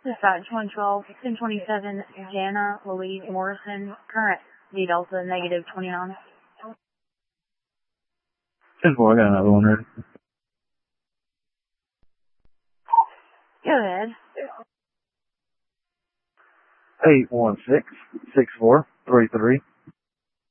Dispatch 112, 1027, Jana Louise Morrison, current D Delta negative 29. 10-4, I got another one ready. Go ahead. 816-6433.